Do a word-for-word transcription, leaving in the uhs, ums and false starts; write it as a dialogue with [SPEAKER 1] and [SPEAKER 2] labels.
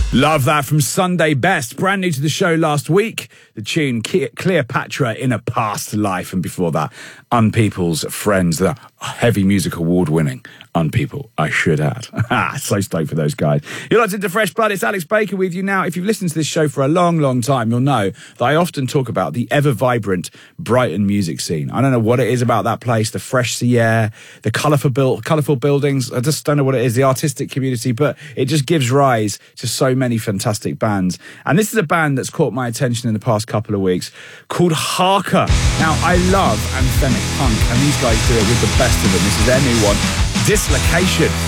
[SPEAKER 1] Love that from Sunday Best. Brand new to the show last week. The tune Cleopatra in a Past Life. And before that, Unpeople's Friends. The heavy music award winning Unpeople, I should add. So stoked for those guys. You're locked into Fresh Blood. It's Alex Baker with you now. If you've listened to this show for a long, long time, you'll know that I often talk about the ever vibrant Brighton music scene. I don't know what it is about that place, the fresh sea air, the colourful, build, colourful buildings. I just don't know what it is, the artistic community, but it just gives rise to so many fantastic bands. And this is a band that's caught my attention in the past couple of weeks called Harker. Now, I love anthemic punk, and these guys do it with the best of them. This is their new one, Dislocation.